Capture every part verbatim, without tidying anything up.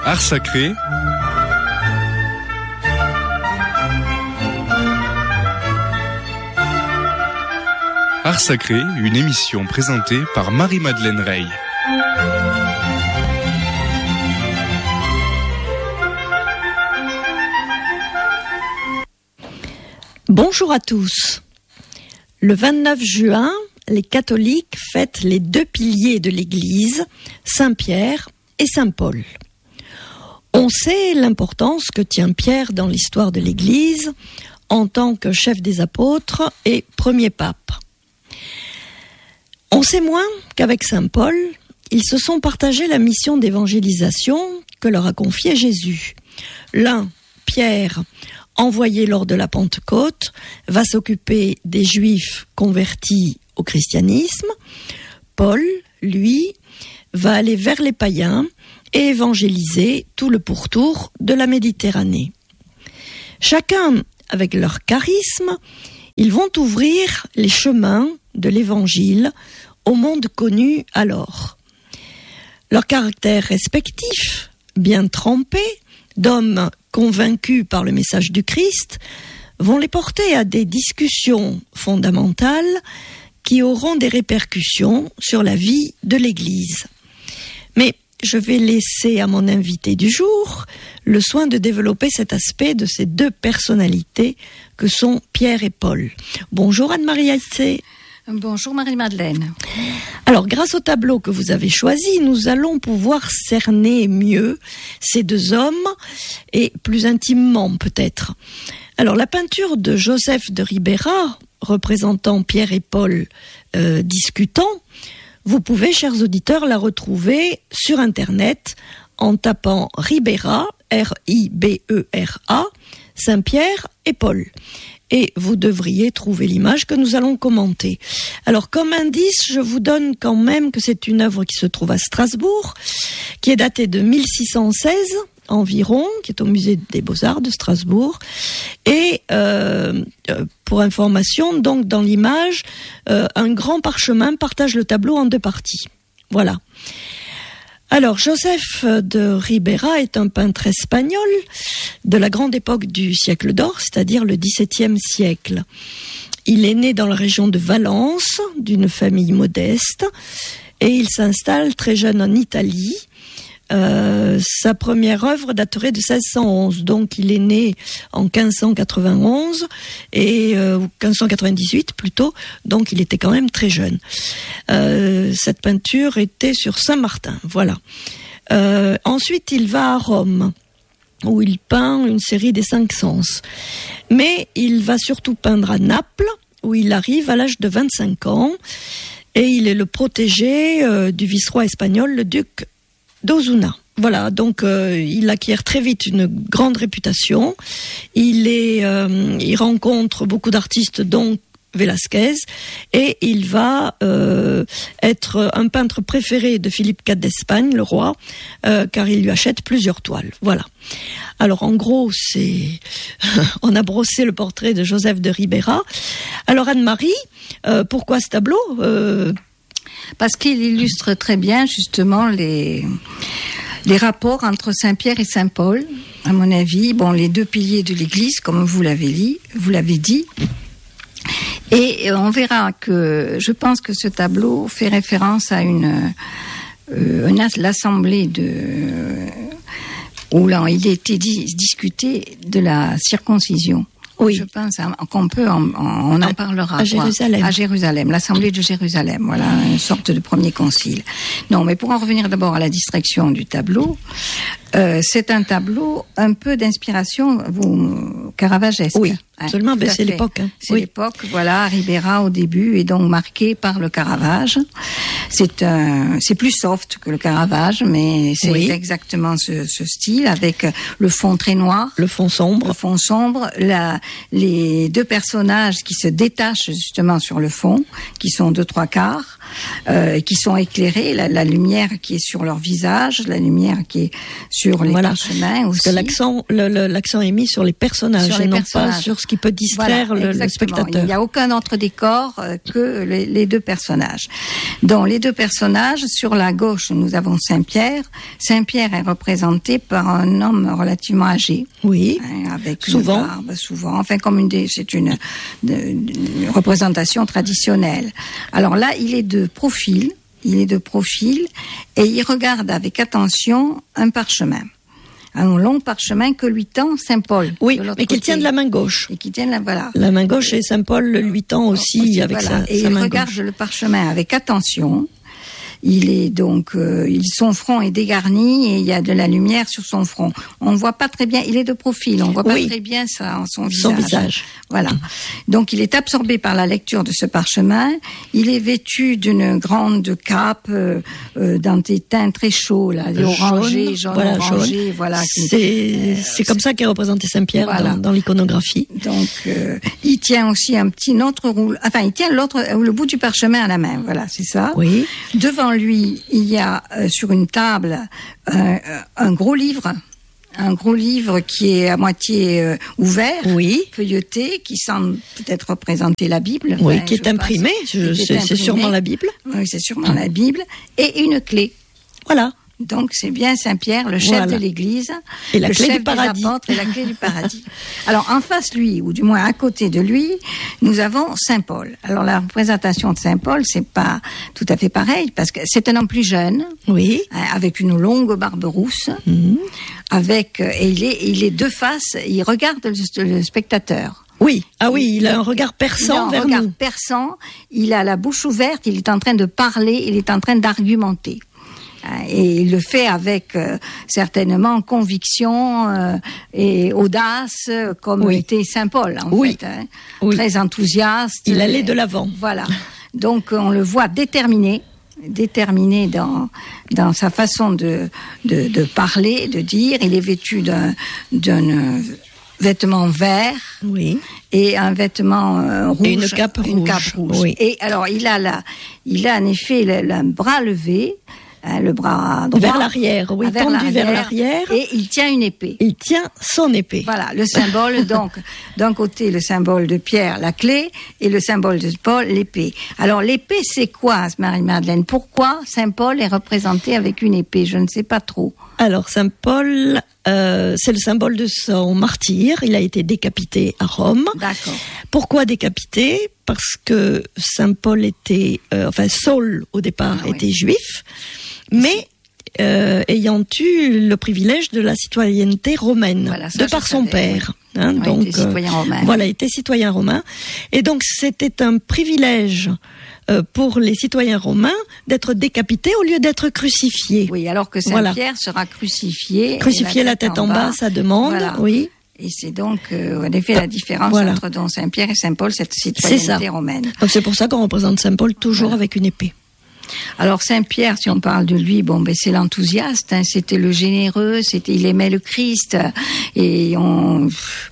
Art sacré. Art sacré, une émission présentée par Marie-Madeleine Rey. Bonjour à tous. Le vingt-neuf juin, les catholiques fêtent les deux piliers de l'Église, Saint-Pierre et Saint-Paul. On sait l'importance que tient Pierre dans l'histoire de l'Église en tant que chef des apôtres et premier pape. On sait moins qu'avec Saint-Paul, ils se sont partagés la mission d'évangélisation que leur a confiée Jésus. L'un, Pierre, envoyé lors de la Pentecôte, va s'occuper des Juifs convertis au christianisme. Paul, lui, va aller vers les païens et évangéliser tout le pourtour de la Méditerranée. Chacun, avec leur charisme, ils vont ouvrir les chemins de l'Évangile au monde connu alors. Leur caractère respectif, bien trempé, d'hommes convaincus par le message du Christ, vont les porter à des discussions fondamentales qui auront des répercussions sur la vie de l'Église. Mais je vais laisser à mon invité du jour le soin de développer cet aspect de ces deux personnalités que sont Pierre et Paul. Bonjour Anne-Marie Aïssé. Bonjour Marie-Madeleine. Alors, grâce au tableau que vous avez choisi, nous allons pouvoir cerner mieux ces deux hommes et plus intimement peut-être. Alors, la peinture de Joseph de Ribera, représentant Pierre et Paul euh, discutant, vous pouvez, chers auditeurs, la retrouver sur Internet en tapant Ribera, R I B E R A, Saint-Pierre et Paul. Et vous devriez trouver l'image que nous allons commenter. Alors, comme indice, je vous donne quand même que c'est une œuvre qui se trouve à Strasbourg, qui est datée de mille six cent seize environ, qui est au musée des Beaux-Arts de Strasbourg. Et euh, pour information, donc dans l'image, euh, un grand parchemin partage le tableau en deux parties. Voilà. Alors, Joseph de Ribera est un peintre espagnol de la grande époque du siècle d'or, c'est-à-dire le dix-septième siècle. Il est né dans la région de Valence, d'une famille modeste, et il s'installe très jeune en Italie. Euh, sa première œuvre daterait de seize cent onze, donc il est né en quinze cent quatre-vingt-onze et euh, quinze cent quatre-vingt-dix-huit plutôt, donc il était quand même très jeune. Euh, cette peinture était sur Saint-Martin, voilà. Euh, ensuite il va à Rome, où il peint une série des cinq sens, mais il va surtout peindre à Naples, où il arrive à l'âge de vingt-cinq ans, et il est le protégé euh, du vice-roi espagnol, le duc d'Osuna. Voilà, donc euh, il acquiert très vite une grande réputation. Il est, euh, il rencontre beaucoup d'artistes, dont Velázquez, et il va euh, être un peintre préféré de Philippe quatre d'Espagne, le roi, euh, car il lui achète plusieurs toiles. Voilà. Alors en gros, c'est on a brossé le portrait de Joseph de Ribera. Alors Anne-Marie, euh, pourquoi ce tableau euh, Parce qu'il illustre très bien justement les, les rapports entre Saint-Pierre et Saint-Paul, à mon avis. Bon, les deux piliers de l'Église, comme vous l'avez dit, vous l'avez dit. Et on verra que, je pense que ce tableau fait référence à une, euh, une l'assemblée de, où là, il était di- discuté de la circoncision. Oui. Je pense qu'on peut, en, on en parlera. À Jérusalem. À Jérusalem, l'Assemblée de Jérusalem. Voilà, une sorte de premier concile. Non, mais pour en revenir d'abord à la distraction du tableau, euh, c'est un tableau un peu d'inspiration vous, caravagesque. Oui, absolument. Hein, ben c'est fait. l'époque. Hein. C'est oui. l'époque. Voilà, Ribera au début est donc marqué par le Caravage. C'est un, c'est plus soft que le Caravage, mais c'est oui. exactement ce, ce style avec le fond très noir, le fond sombre, le fond sombre, la les deux personnages qui se détachent justement sur le fond, qui sont deux trois quarts, euh, qui sont éclairés, la, la lumière qui est sur leur visage, la lumière qui est sur les voilà. parchemins aussi. Parce que l'accent, le, le, l'accent est mis sur les personnages sur les et non personnages. pas sur ce qui peut distraire voilà, le, le spectateur. Il n'y a aucun autre décor euh, que les, les deux personnages. Dans les deux personnages, sur la gauche, nous avons Saint-Pierre. Saint-Pierre est représenté par un homme relativement âgé. Oui. Hein, avec souvent. Une barbe, souvent. Enfin, comme une des, c'est une, une, une représentation traditionnelle. Alors là, il est de profil. Il est de profil et il regarde avec attention un parchemin. Un long parchemin que lui tend Saint Paul. Oui, mais qu'il tient de la main gauche. Et qui tient la, voilà. La main gauche et Saint Paul lui tend aussi, aussi avec voilà. sa, et sa il main regarde gauche. le parchemin avec attention. Il est donc, euh, il, son front est dégarni et il y a de la lumière sur son front. On ne voit pas très bien, il est de profil, on ne voit pas oui. très bien ça, son, son visage. visage. Voilà. Donc il est absorbé par la lecture de ce parchemin. Il est vêtu d'une grande cape euh, euh, dans des teints très chauds, là, des orangés, jaune, voilà, orangé, jaune. voilà. C'est, euh, c'est comme ça qu'est représenté Saint-Pierre voilà. dans, dans l'iconographie. Donc euh, il tient aussi un petit autre roule, enfin il tient l'autre, le bout du parchemin à la main. Voilà, c'est ça. Oui. Devant lui, il y a euh, sur une table euh, un gros livre, un gros livre qui est à moitié euh, ouvert, oui. feuilleté, qui semble peut-être représenter la Bible. Oui, enfin, qui est imprimé, je, qui est c'est, imprimé. c'est sûrement la Bible. Oui, c'est sûrement la Bible. Et une clé. Voilà. Donc c'est bien Saint-Pierre, le chef voilà. de l'Église, et la le clé chef du paradis. des apôtres et la clé du paradis. Alors en face lui, ou du moins à côté de lui, nous avons Saint Paul. Alors la représentation de Saint Paul, c'est pas tout à fait pareil parce que c'est un homme plus jeune, oui, hein, avec une longue barbe rousse, mmh. avec et il est il est de face, il regarde le, le spectateur. Oui, ah oui, il a un regard perçant il a un vers regard nous. perçant, il a la bouche ouverte, il est en train de parler, il est en train d'argumenter. Et il le fait avec euh, certainement conviction euh, et audace, comme oui. était Saint Paul, en oui. fait. Hein, oui. Très enthousiaste. Il allait de l'avant. Voilà. Donc on le voit déterminé, déterminé dans dans sa façon de de, de parler, de dire. Il est vêtu d'un d'un vêtement vert oui. et un vêtement euh, rouge, et une cape rouge. Une cape rouge. Oui. Et alors il a la, il a en effet le, le bras levé. Hein, le bras droit vers l'arrière, oui, vers tendu l'arrière, vers l'arrière, et il tient une épée. Il tient son épée. Voilà, le symbole donc d'un côté le symbole de Pierre, la clé, et le symbole de Paul, l'épée. Alors l'épée, c'est quoi, Marie-Madeleine? Pourquoi Saint Paul est représenté avec une épée? Je ne sais pas trop. Alors Saint Paul, euh, c'est le symbole de son martyr. Il a été décapité à Rome. D'accord. Pourquoi décapité? Parce que Saint Paul était, euh, enfin Saul au départ ah, était oui. juif. Mais euh, ayant eu le privilège de la citoyenneté romaine, voilà, ça, de par son savais, père. Oui. Hein, ouais, donc, il était citoyen romain. Euh, voilà, il était citoyen romain. Et donc, c'était un privilège euh, pour les citoyens romains d'être décapités au lieu d'être crucifiés. Oui, alors que Saint-Pierre voilà. sera crucifié. Crucifié la tête, la tête en bas, bas ça demande, voilà. oui. Et c'est donc, euh, en effet, la différence voilà. entre donc Saint-Pierre et Saint-Paul, cette citoyenneté romaine. Donc c'est pour ça qu'on représente Saint-Paul toujours voilà. avec une épée. Alors Saint-Pierre, si on parle de lui, bon, ben c'est l'enthousiaste, hein, c'était le généreux, c'était, il aimait le Christ, et on,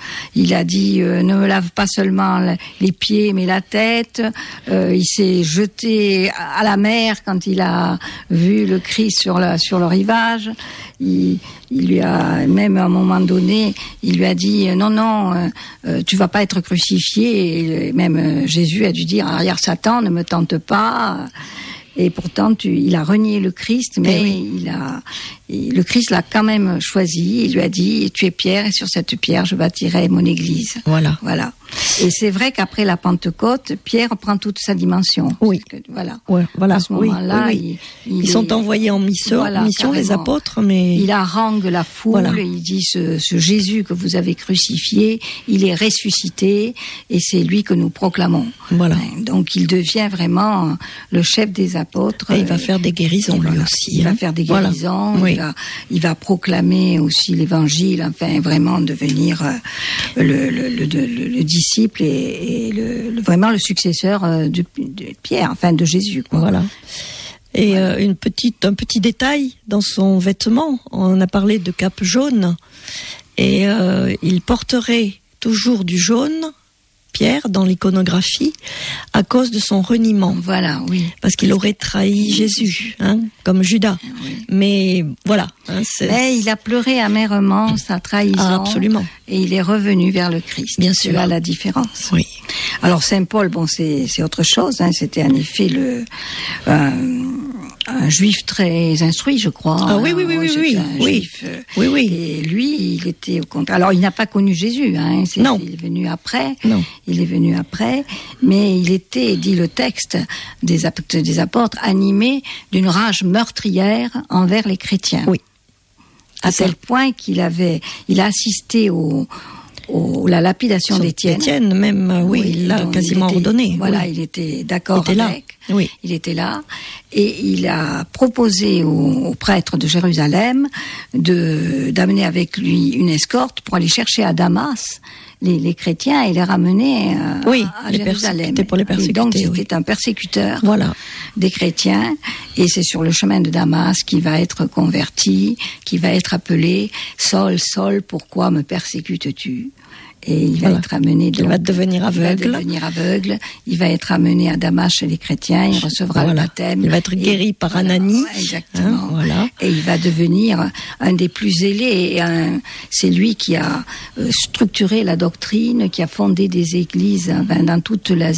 il a dit euh, ne me lave pas seulement les pieds, mais la tête. Euh, il s'est jeté à la mer quand il a vu le Christ sur la sur le rivage. Il, il lui a même à un moment donné, il lui a dit non non, euh, tu vas pas être crucifié. Et même euh, Jésus a dû dire arrière Satan, ne me tente pas. Et pourtant, tu, il a renié le Christ, mais oui. il a, il, le Christ l'a quand même choisi. Il lui a dit, tu es Pierre, et sur cette pierre, je bâtirai mon église. Voilà. Voilà. Et c'est vrai qu'après la Pentecôte, Pierre prend toute sa dimension. Oui. Que, voilà. Ouais, voilà. À ce moment-là, oui, oui. Il, il ils est, sont envoyés en mission, voilà, mission les apôtres, mais il harangue la foule. Voilà. Il dit ce, ce Jésus que vous avez crucifié, il est ressuscité, et c'est lui que nous proclamons. Voilà. Donc il devient vraiment le chef des apôtres. Et il va faire des guérisons lui voilà. aussi. Il hein. va faire des guérisons. Voilà. Il, oui. va, il va proclamer aussi l'Évangile. Enfin, vraiment devenir euh, le, le, le, le, le disciple et et le, le, vraiment le successeur de, de Pierre, enfin de Jésus. Quoi. Voilà. Et voilà. euh, une petite, un petit détail dans son vêtement, on a parlé de cape jaune, et euh, il porterait toujours du jaune Pierre dans l'iconographie à cause de son reniement. Voilà, oui. Parce qu'il aurait trahi Jésus, hein, comme Judas. Oui. Mais voilà. Hein, c'est... Mais il a pleuré amèrement sa trahison. Ah, absolument. Et il est revenu vers le Christ. Bien sûr. C'est là la différence. Oui. Alors Saint Paul, bon, c'est, c'est autre chose. Hein, c'était en effet le... Euh, un juif très instruit, je crois. Ah oui, oui, oui, oui, oui, un oui. Juif, euh, oui, oui. Et lui, il était au contraire. Alors, il n'a pas connu Jésus, hein. C'est, non. Il est venu après. Non. Il est venu après. Mais il était, dit le texte des apôtres, des apôtres, animé d'une rage meurtrière envers les chrétiens. Oui. À tel point qu'il avait, il a assisté au, au la lapidation d'Étienne. Étienne, même, oui, oui il l'a quasiment il était, ordonné. Voilà, oui. il était d'accord il était avec. Là. Oui. Il était là et il a proposé aux, aux prêtres de Jérusalem de d'amener avec lui une escorte pour aller chercher à Damas les, les chrétiens et les ramener à, oui, à les Jérusalem. C'était pour les persécuter. Et donc c'était oui. un persécuteur voilà. des chrétiens et c'est sur le chemin de Damas qu'il va être converti, qui va être appelé Saul, Saul, pourquoi me persécutes-tu? Et il va voilà. être amené. Il va devenir aveugle. Il va devenir aveugle. Il va être amené à Damas chez les chrétiens. Il recevra voilà. le baptême. Il va être guéri et, par voilà, Ananie. Exactement. Hein, voilà. Et il va devenir un des plus zélés. Et un, c'est lui qui a structuré la doctrine, qui a fondé des églises ben, dans toute l'Asie.